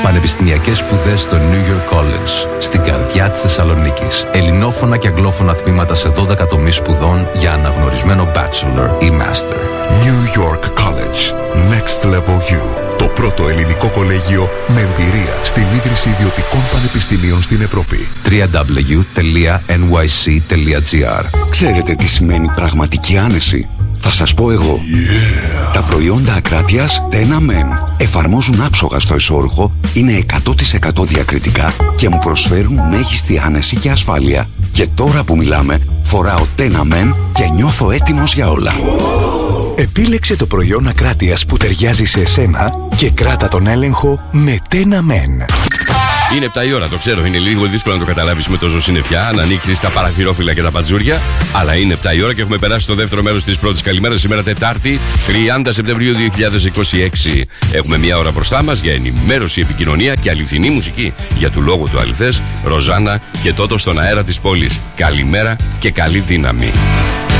Πανεπιστημιακές σπουδές στο New York College, στην καρδιά της Θεσσαλονίκης. Ελληνόφωνα και αγγλόφωνα τμήματα σε 12 τομείς σπουδών για αναγνωρισμένο bachelor ή master. New York College. Next Level You. Το πρώτο ελληνικό κολέγιο με εμπειρία στην ίδρυση ιδιωτικών πανεπιστημίων στην Ευρώπη. www.nyc.gr. Ξέρετε τι σημαίνει πραγματική άνεση? Θα σας πω εγώ. Τα προϊόντα Ακράτειας Tena Men εφαρμόζουν άψογα στο εσώρουχο, είναι 100% διακριτικά και μου προσφέρουν μέγιστη άνεση και ασφάλεια. Και τώρα που μιλάμε, φοράω Tena Men και νιώθω έτοιμος για όλα. Επίλεξε το προϊόν Ακράτειας που ταιριάζει σε εσένα και κράτα τον έλεγχο με Tena Men. Είναι 7 η ώρα, το ξέρω. Είναι λίγο δύσκολο να το καταλάβεις με τόσο συννεφιά, να ανοίξεις τα παραθυρόφυλλα και τα πατζούρια. Αλλά είναι 7 η ώρα και έχουμε περάσει στο δεύτερο μέρος της πρώτης καλημέρας. Σήμερα Τετάρτη, 30 Σεπτεμβρίου 2026. Έχουμε μια ώρα μπροστά μας για ενημέρωση, επικοινωνία και αληθινή μουσική. Για του λόγου του αληθές, Ροζάνα και Τότο στον αέρα της πόλης. Καλημέρα και καλή δύναμη.